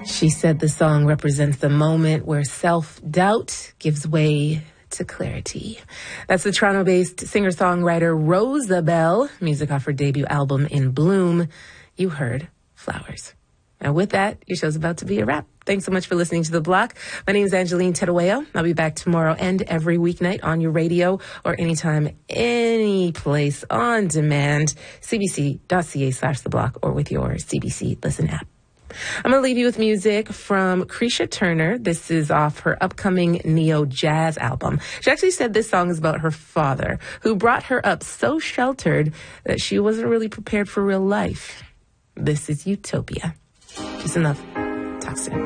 She said the song represents the moment where self-doubt gives way to clarity. That's the Toronto-based singer-songwriter Rosabelle, music off her debut album In Bloom. You heard Flowers. And with that, your show's about to be a wrap. Thanks so much for listening to The Block. My name is Angeline Terueo. I'll be back tomorrow and every weeknight on your radio or anytime, any place on demand, cbc.ca/The Block or with your CBC Listen app. I'm going to leave you with music from Krisha Turner. This is off her upcoming Neo Jazz album. She actually said this song is about her father, who brought her up so sheltered that she wasn't really prepared for real life. This is Utopia. Peace and love. Talk soon.